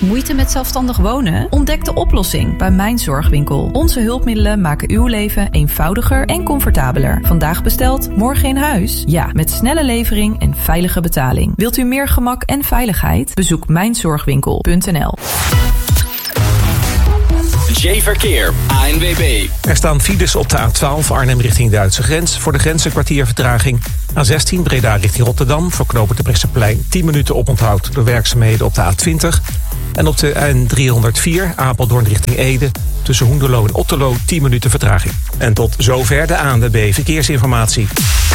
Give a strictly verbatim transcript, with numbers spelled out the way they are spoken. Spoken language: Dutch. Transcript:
Moeite met zelfstandig wonen? Ontdek de oplossing bij Mijn Zorgwinkel. Onze hulpmiddelen maken uw leven eenvoudiger en comfortabeler. Vandaag besteld, morgen in huis? Ja, met snelle levering en veilige betaling. Wilt u meer gemak en veiligheid? Bezoek mijn zorgwinkel punt n l. J-Verkeer, A N W B. Er staan files op de A twaalf Arnhem richting Duitse grens. Voor de grens een kwartier vertraging. A zestien Breda richting Rotterdam. Voor knooppunt de Bresseplein tien minuten oponthoud door werkzaamheden op de A twintig. En op de N driehonderdvier Apeldoorn richting Ede. Tussen Hoenderloo en Otterloo tien minuten vertraging. En tot zover de A N W B Verkeersinformatie.